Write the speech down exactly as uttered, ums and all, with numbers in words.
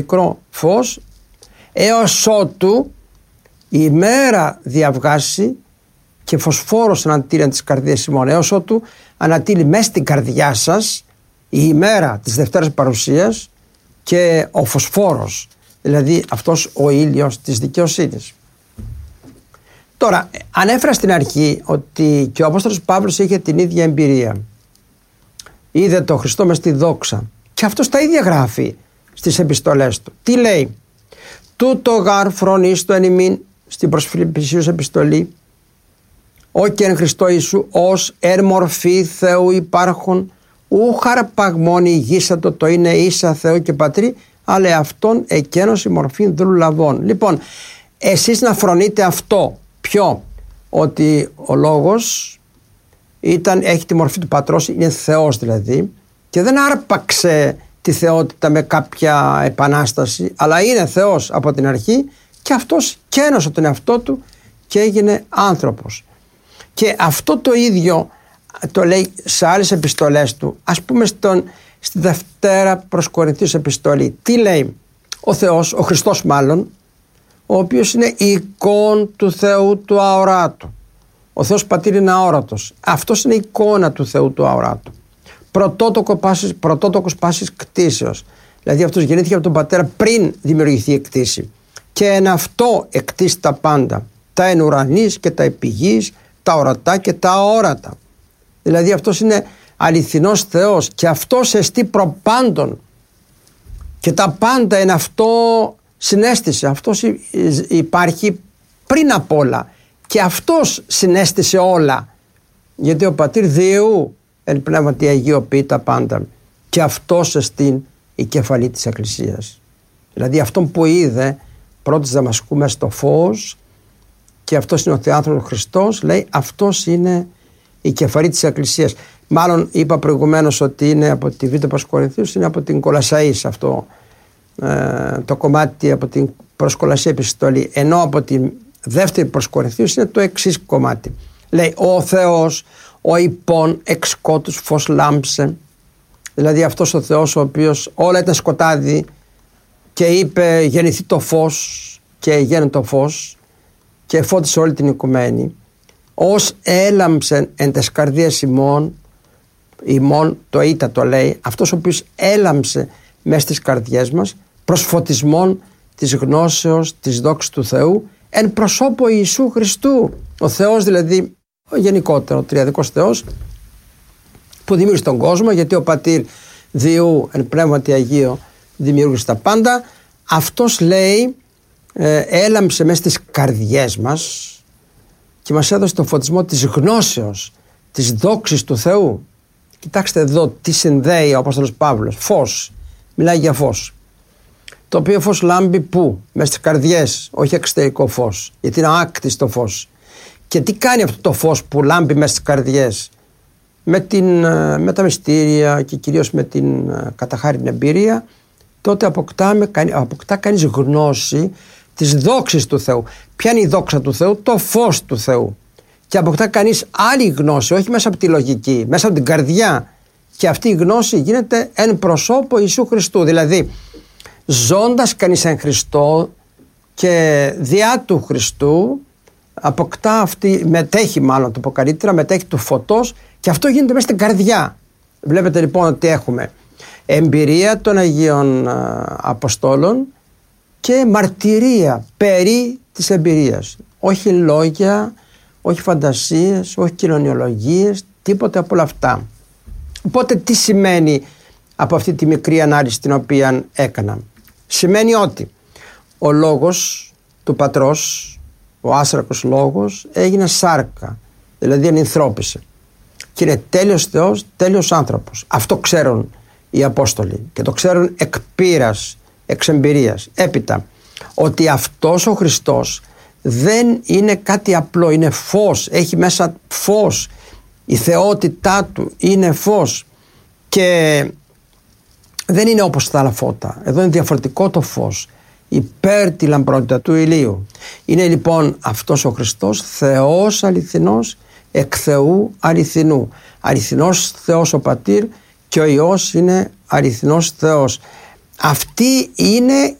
μικρό φως, έως ότου η ημέρα διαβγάσει και φωσφόρος ανατείλει τις καρδίες ημών, έως ότου ανατείλει μέσα στην καρδιά σας η ημέρα της Δευτέρας Παρουσίας και ο φωσφόρος, δηλαδή αυτός ο ήλιος της δικαιοσύνης. Τώρα, ανέφερα στην αρχή ότι και ο Απόστολος Παύλος είχε την ίδια εμπειρία. Είδε τον Χριστό μες στη δόξα και αυτός τα ίδια γράφει στις επιστολές του. Τι λέει? Τούτο γάρ φρονίστο εν ημίν, στην προς Φιλιππισίους επιστολή, «Ο και εν Χριστώ Ιησού ως εν μορφή Θεού υπάρχουν, ου χαρπαγμόν ηγήσατο το είναι ίσα Θεό και Πατρί, αλλά αυτόν εκένος η μορφή δούλου λαβών». Λοιπόν, εσείς να φρονείτε αυτό. Ποιο? Ότι ο Λόγος ήταν, έχει τη μορφή του Πατρός, είναι Θεός δηλαδή, και δεν άρπαξε τη θεότητα με κάποια επανάσταση, αλλά είναι Θεός από την αρχή και αυτός κένωσε τον εαυτό του και έγινε άνθρωπος. Και αυτό το ίδιο το λέει σε άλλες επιστολές του. Ας πούμε στον, στη Δευτέρα προς Κορινθίους επιστολή. Τι λέει? Ο Θεός, ο Χριστός μάλλον, ο οποίος είναι η εικόνα του Θεού του αοράτου. Ο Θεός Πατήρ είναι αόρατος. Αυτός είναι η εικόνα του Θεού του αοράτου. Πρωτότοκο πάσης, πρωτότοκος πάσης κτήσεως. Δηλαδή αυτός γεννήθηκε από τον Πατέρα πριν δημιουργηθεί η κτήση. Και εν αυτό εκτίσει τα πάντα. Τα εν ουρανής και τα επιγείς, τα ορατά και τα αόρατα. Δηλαδή αυτός είναι αληθινός Θεός και αυτός εστί προπάντων. Και τα πάντα εν αυτό συνέστησε. Αυτός υπάρχει πριν απ' όλα. Και αυτός συνέστησε όλα. Γιατί ο Πατήρ Διού εν πνεύματι αγιοποιεί τα πάντα. Και αυτός εστίν η κεφαλή της Εκκλησίας. Δηλαδή αυτόν που είδε πρώτης Δαμασκού μες στο φως, και αυτός είναι ο Θεάνθρωπος Χριστός, λέει αυτός είναι η κεφαλή της Εκκλησίας. Μάλλον είπα προηγουμένως ότι είναι από τη Β' προς Κορινθίους, είναι από την Κολασσαΐς αυτό ε, το κομμάτι, από την προς Κολασσαία επιστολή, ενώ από την δεύτερη προς Κορινθίους είναι το εξής κομμάτι. Λέει ο Θεός ο υπόν εξ σκότους φως λάμψε, δηλαδή αυτός ο Θεός ο οποίος όλα ήταν σκοτάδι και είπε γεννηθεί το φως και γέννη το φως και φώτισε όλη την οικουμένη, ως έλαμψεν εν τες καρδίες ημών, ημών το ήτα το λέει, αυτός ο οποίος έλαμψε μέσα στις καρδιές μας προς φωτισμόν της γνώσεως της δόξης του Θεού εν προσώπου Ιησού Χριστού. Ο Θεός δηλαδή, ο γενικότερο ο τριαδικός Θεός που δημιούργησε τον κόσμο, γιατί ο Πατήρ Διού εν πνεύματι Αγίο δημιούργησε τα πάντα, αυτός λέει ε, έλαμψε μέσα στις καρδιές μας και μας έδωσε τον φωτισμό της γνώσεως της δόξης του Θεού. Κοιτάξτε εδώ τι συνδέει ο Απόστολος Παύλος. Φως, μιλάει για φως, το οποίο φως λάμπει πού? Μέσα στις καρδιές, όχι εξωτερικό φως, γιατί είναι άκτιστο φως. Και τι κάνει αυτό το φως που λάμπει μέσα στις καρδιές? Με, την, με τα μυστήρια και κυρίως με την καταχάριν εμπειρία, τότε αποκτάμε, αποκτά κανείς γνώση της δόξης του Θεού. Ποια είναι η δόξα του Θεού? Το φως του Θεού. Και αποκτά κανείς άλλη γνώση, όχι μέσα από τη λογική, μέσα από την καρδιά. Και αυτή η γνώση γίνεται εν προσώπου Ιησού Χριστού. Δηλαδή, ζώντας κανείς εν Χριστώ και διά του Χριστού, αποκτά αυτή, μετέχει μάλλον το πω καλύτερα, μετέχει του φωτός και αυτό γίνεται μέσα στην καρδιά. Βλέπετε λοιπόν ότι έχουμε εμπειρία των Αγίων Αποστόλων και μαρτυρία περί της εμπειρίας. Όχι λόγια, όχι φαντασίες, όχι κοινωνιολογίες, τίποτε από όλα αυτά. Οπότε τι σημαίνει από αυτή τη μικρή ανάλυση την οποία έκανα? Σημαίνει ότι ο λόγος του Πατρός, ο άσρακος λόγος, έγινε σάρκα, δηλαδή ενυνθρώπισε και είναι τέλειος Θεός, τέλειος άνθρωπος. Αυτό ξέρουν οι Απόστολοι και το ξέρουν εκ πείρας, εξ εμπειρίας. Έπειτα ότι αυτός ο Χριστός δεν είναι κάτι απλό, είναι φως, έχει μέσα φως, η θεότητά του είναι φως και δεν είναι όπως τα άλλα φώτα. Εδώ είναι διαφορετικό το φως, υπέρ τη λαμπρότητα του ηλίου. Είναι λοιπόν αυτός ο Χριστός Θεός αληθινός, εκ Θεού αληθινού. Αληθινός Θεός ο Πατήρ και ο Υιός είναι αληθινός Θεός. αυτή είναι